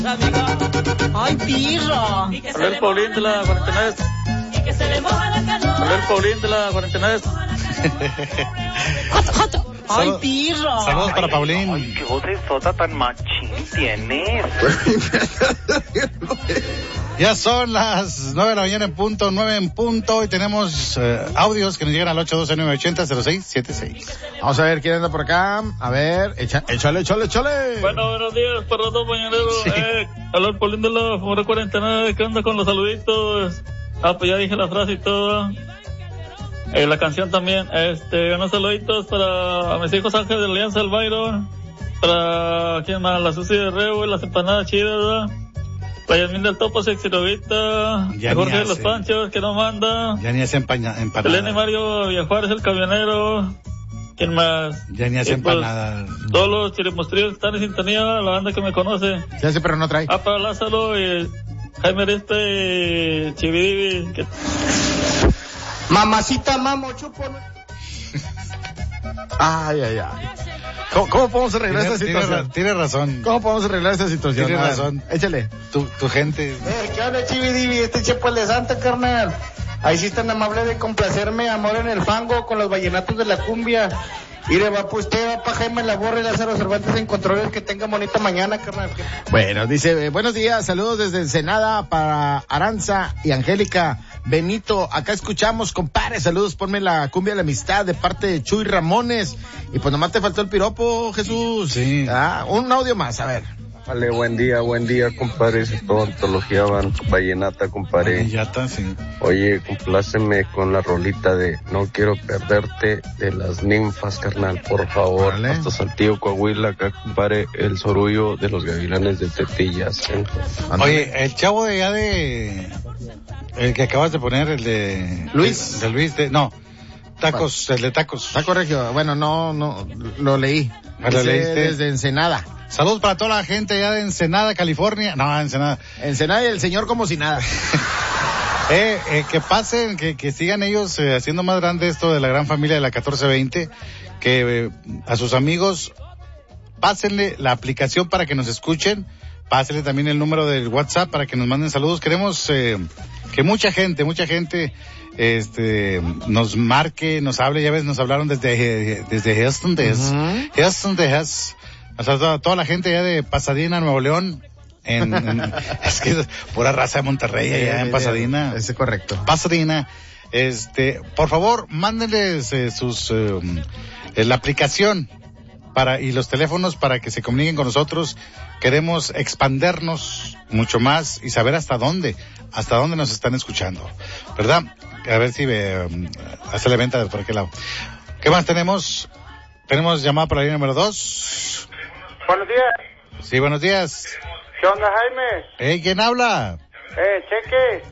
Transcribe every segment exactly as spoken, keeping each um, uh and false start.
Ay, pirro. Hola, Paulín de la cuarenta y nueve. Y que se le moja la canoa. Hola, Paulín de la cuarenta y nueve. Joto, joto. Ay, Salud- pirro. Saludos para Paulín. Ay, qué voz de sota tan machín tienes. Ya son las nueve de la mañana en punto, nueve en punto, y tenemos eh, audios que nos llegan al ocho uno dos nueve ocho cero cero seis siete seis. Vamos a ver quién anda por acá. A ver, echa, échale, échale, échale. Bueno, buenos días, para todos, mañaneros. Sí. Eh, hola, Paulín de la cuarenta y nueve. ¿Qué onda con los saluditos? Ah, pues ya dije la frase y todo. Eh, la canción también. Este, unos saluditos para mis hijos Ángeles de Alianza del Byron. Para, ¿quién más? La Susi de Rebo y las empanadas chidas, ¿verdad? Para Yasmín del Topo, Sexy Robita. Ya Jorge ni de los hace. Panchos, que no manda. Ya ni hace empaña- Elena y empanada. Mario Villajuárez, el camionero. ¿Quién más? Ya ni hace Y, pues, empanada. todos los chirimostrillos que están en sintonía, la banda que me conoce. Se hace, pero no trae. Ah, para Lázaro y Jaime Arista y Chividivi. Que... Mamacita, mamo, chupo. Ay, ay, ay. ¿Cómo, cómo podemos arreglar Tiene, esta tiene situación? ra- tiene razón. ¿Cómo podemos arreglar esta situación? Tiene A ver, razón. Échale. Tu, tu gente. Eh, ¿qué onda, Chividivi? Este chepo es de Santa, carnal. Ahí sí tan amable de complacerme, amor en el fango, con los vallenatos de la cumbia. Mire, va pues usted, va pa' Jaime Laborre y Lázaro Cervantes en controles. Que tenga bonita mañana, carnal. Bueno, dice, eh, buenos días, saludos desde Ensenada para Aranza y Angélica. Benito, acá escuchamos, compadre, saludos, ponme la cumbia de la amistad de parte de Chuy Ramones. Y pues nomás te faltó el piropo, Jesús. Sí. Ah, un audio más, a ver. Vale, buen día, buen día, compadre. Es toda antología van, vallenata, compadre. Ya está, sí. Oye, compláceme con la rolita de No quiero perderte de las ninfas, carnal, por favor. Vale. Hasta Saltillo, Coahuila, acá, compadre, el sorullo de los gavilanes de Tetillas. ¿eh? Oye, el chavo de allá de... El que acabas de poner, el de... Luis. De Luis, de... No, tacos, el de tacos. Está correcto. Bueno, no, no, lo leí. Ah, ¿lo Dice leíste? Desde Ensenada. Saludos para toda la gente allá de Ensenada, California. No, Ensenada. Ensenada y el señor como si nada. Eh, eh, que pasen, que, que sigan ellos eh, haciendo más grande esto de la gran familia de la catorce veinte, que eh, a sus amigos pásenle la aplicación para que nos escuchen, pásenle también el número del WhatsApp para que nos manden saludos. Queremos eh, que mucha gente, mucha gente este nos marque, nos hable. Ya ves, nos hablaron desde desde Houston, desde Ujú. Houston, Texas. O sea, toda, toda la gente allá de Pasadena, Nuevo León. En, en- es que es pura raza de Monterrey allá en Pasadena. Es correcto. Pasadena, este, por favor, mándenles eh, sus, eh, eh, la aplicación para, y los teléfonos para que se comuniquen con nosotros. Queremos expandernos mucho más y saber hasta dónde, hasta dónde nos están escuchando, ¿verdad? A ver si eh, hace la venta por aquel lado. ¿Qué más tenemos? Tenemos llamada por la línea número dos. Buenos días. Sí, buenos días. ¿Qué onda, Jaime? ¿Eh, quién habla? Eh, Cheque.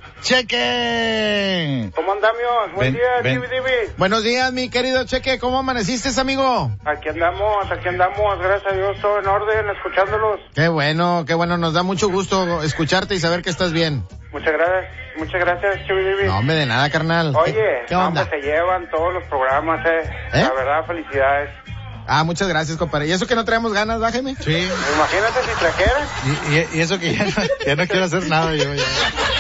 ¡Cheque! ¿Cómo andamos? Buen Ven, día, ven. Chividivi. Buenos días, mi querido Cheque. ¿Cómo amaneciste, amigo? Aquí andamos, aquí andamos. Gracias a Dios, todo en orden, escuchándolos. Qué bueno, qué bueno. Nos da mucho gusto escucharte y saber que estás bien. Muchas gracias, muchas gracias, Chividivi. No, hombre, de nada, carnal. Oye, ¿Qué, qué no, onda? pues se llevan todos los programas, eh. ¿Eh? La verdad, felicidades. Ah, muchas gracias, compadre. ¿Y eso que no traemos ganas, bájeme? Sí. Imagínate si trajeran. Y, y, y eso que ya no, ya no quiero hacer nada yo ya.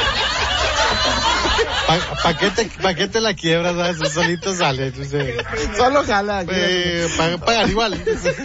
¿Para pa qué, te, pa qué te la quiebras? ¿Sabes? Eso solito sale. Entonces, Solo jala. eh, pa- pagan igual.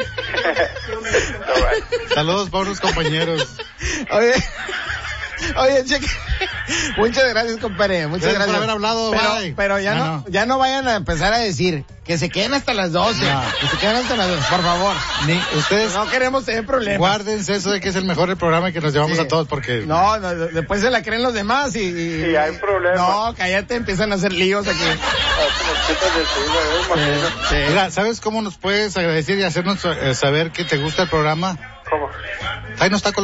Saludos para unos compañeros. Oye, oye, Cheque. Muchas gracias, compadre. Muchas Gracias gracias. por haber hablado, Pero, bye. pero ya No, no, no. ya no vayan a empezar a decir que se queden hasta las doce. No. Que se queden hasta las doce, por favor. Ni ustedes No queremos tener problemas. guárdense eso de que es el mejor el programa y que nos llevamos Sí. a todos porque... No, no, después se la creen los demás y... y Sí, hay problemas. No, cállate, empiezan a hacer líos aquí. Los chicos del siglo, eh, imagínate. Sí. Mira, ¿sabes cómo nos puedes agradecer y hacernos eh, saber que te gusta el programa? ¿Cómo? Ahí no está con